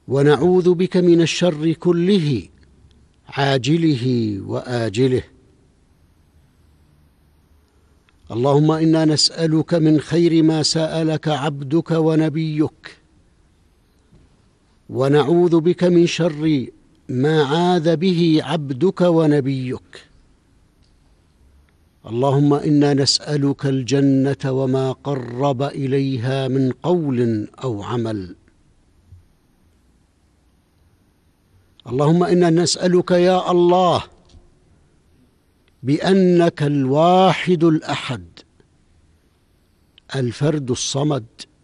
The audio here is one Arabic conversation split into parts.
ونعوذ بك من الشر كله عاجله وآجله. اللهم إنا نسألك من خير ما سألك عبدك ونبيك، ونعوذ بك من شر ما عاذ به عبدك ونبيك. اللهم إنا نسألك الجنة وما قرب إليها من قول أو عمل. اللهم إنا نسألك يا الله بأنك الواحد الأحد الفرد الصمد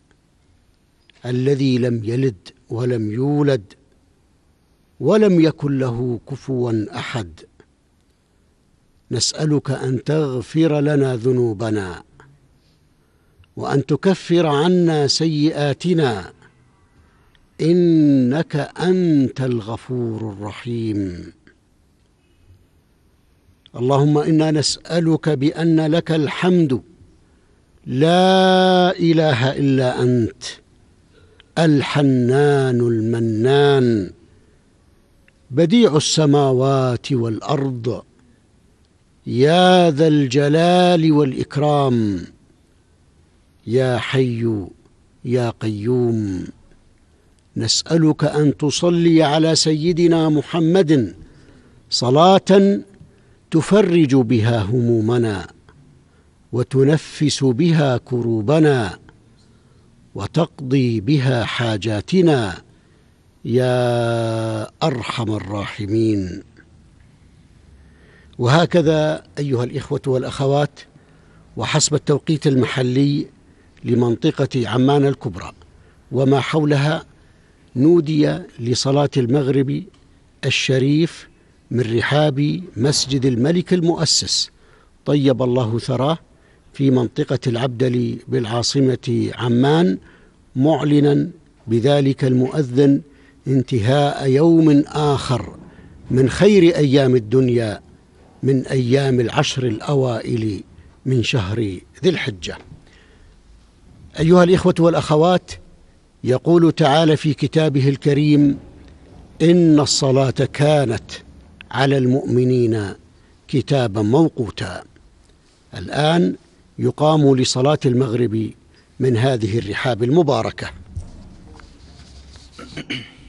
الذي لم يلد ولم يولد ولم يكن له كفوا أحد، نسألك أن تغفر لنا ذنوبنا وأن تكفر عنا سيئاتنا، إنك أنت الغفور الرحيم. اللهم إنا نسألك بأن لك الحمد لا إله إلا أنت، الحنان المنان، بديع السماوات والأرض، يا ذا الجلال والإكرام، يا حي يا قيوم. نسألك أن تصلي على سيدنا محمد صلاة تفرج بها همومنا وتنفس بها كروبنا وتقضي بها حاجاتنا يا أرحم الراحمين. وهكذا أيها الإخوة والأخوات، وحسب التوقيت المحلي لمنطقة عمان الكبرى وما حولها، نودي لصلاة المغرب الشريف من رحاب مسجد الملك المؤسس طيب الله ثراه في منطقة العبدلي بالعاصمة عمان، معلنا بذلك المؤذن انتهاء يوم آخر من خير أيام الدنيا، من أيام العشر الأوائل من شهر ذي الحجة. أيها الإخوة والأخوات، يقول تعالى في كتابه الكريم: إن الصلاة كانت على المؤمنين كتابا موقوتا. الآن يقام لصلاة المغرب من هذه الرحاب المباركة.